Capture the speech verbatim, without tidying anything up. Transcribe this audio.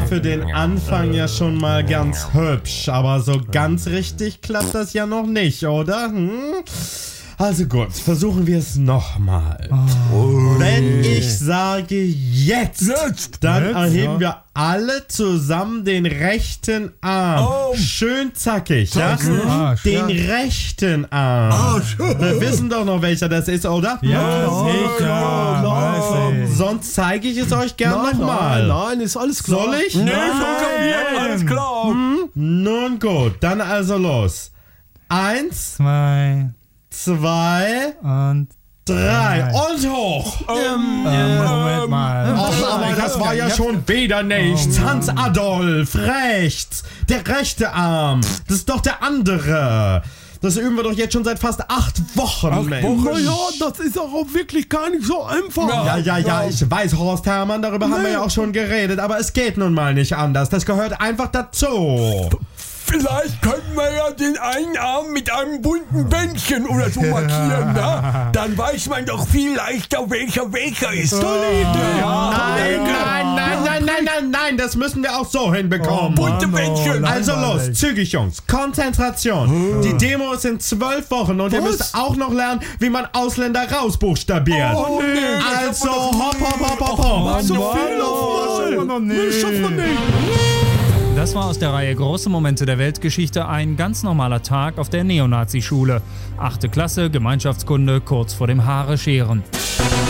für den Anfang ja schon mal ganz hübsch, aber so ganz richtig klappt das ja noch nicht, oder? Hm? Also gut, versuchen wir es nochmal. Oh. Wenn ich sage jetzt, jetzt dann jetzt, erheben ja. wir alle zusammen den rechten Arm. Oh. Schön zackig, ja? Arsch, den ja. rechten Arm. Arsch. Wir wissen doch noch, welcher das ist, oder? Ja, sicher. No. Sonst zeige ich es euch gerne nochmal. Nein, nein, ist alles klar. Soll ich? Nee, schon alles klar. Hm? Nun gut, dann also los. Eins, zwei, zwei und drei und hoch. Ähm, ähm, Moment mal. Ach, aber das war ja schon wieder nichts. Hans Adolf, rechts. Der rechte Arm. Das ist doch der andere. Das üben wir doch jetzt schon seit fast acht Wochen, Acht Mensch. Wochen? Ja, das ist auch wirklich gar nicht so einfach. Ja, ja, ja, ich weiß, Horst Hermann, darüber nee. haben wir ja auch schon geredet, aber es geht nun mal nicht anders. Das gehört einfach dazu. Vielleicht könnten wir ja den einen Arm mit einem bunten Bändchen oder so markieren, ja? Dann weiß man doch viel leichter, welcher welcher ist. Oh. Ja, nein, nein, nein, nein, nein, nein, nein, das müssen wir auch so hinbekommen. Oh, bunte Bändchen. Also los, zügig, Jungs, Konzentration. Die Demo ist in zwölf Wochen und Was? ihr müsst auch noch lernen, wie man Ausländer rausbuchstabiert. Oh, nee. Also hopp, hopp, hopp, hopp, hopp. So viel auf noch nicht. Das schaffen wir nicht. Das war aus der Reihe Große Momente der Weltgeschichte ein ganz normaler Tag auf der Neonazi-Schule. Achte Klasse, Gemeinschaftskunde, kurz vor dem Haare scheren.